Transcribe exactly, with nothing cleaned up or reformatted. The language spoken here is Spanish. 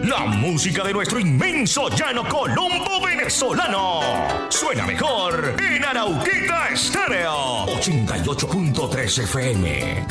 La música de nuestro inmenso llano colombo venezolano. Suena mejor en Arauquita Estéreo ochenta y ocho punto tres F M.